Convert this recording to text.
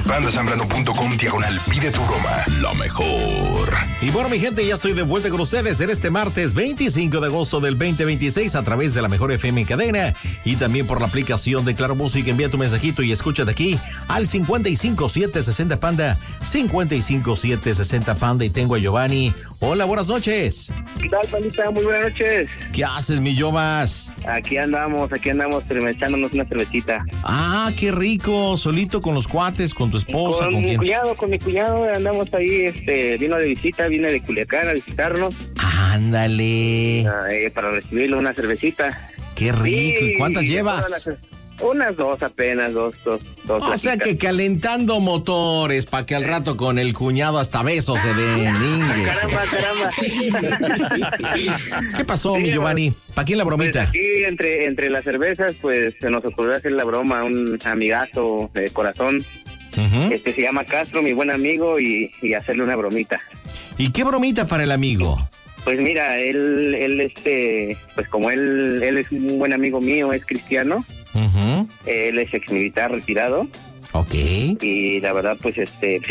bandasambrano.com/pide tu broma. Lo mejor. Y bueno, mi gente, ya estoy de vuelta con ustedes en este martes 25 de agosto del 2026 a través de la Mejor FM en cadena y también por la aplicación de Claro Música. Envía tu mensajito y escúchate aquí al 55760 Panda, 55760 Panda, y tengo a Giovanni. Hola, buenas noches. ¿Qué tal, Pandita? Muy buenas noches. ¿Qué haces, mi Yovas? Aquí andamos, echándonos una cervecita. Ah, qué rico, solito con los cuates, con tu esposa, con mi cuñado, andamos ahí, vino de visita, viene de Culiacán a visitarnos. Ándale. Para recibirle una cervecita. Qué rico, ¿y cuántas llevas? Unas dos apenas, dos. O sea que calentando motores, para que al rato con el cuñado hasta besos se den. Caramba. ¿Qué pasó, mi Giovanni? ¿Para quién la bromita? Pues aquí, entre las cervezas, pues se nos ocurrió hacer la broma a un amigazo de corazón. Se llama Castro, mi buen amigo, y hacerle una bromita. ¿Y qué bromita para el amigo? Pues mira, él pues como él es un buen amigo mío, es cristiano. Él es exmilitar retirado. Ok. Y la verdad, pues